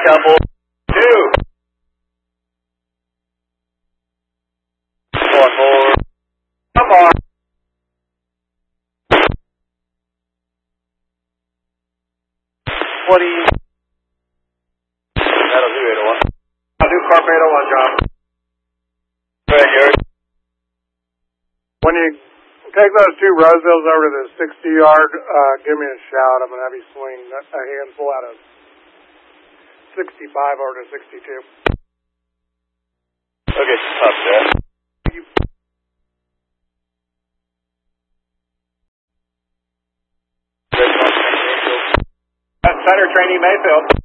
Couple 2. One more. Come on. That'll do 801. I'll do Carp 801, John. Go ahead, yours. When you take those 2 Rosevilles over to the 60-yard, give me a shout. I'm going to have you swing a handful out of 65 over to 62. Okay, up there. That's Center Training Mayfield.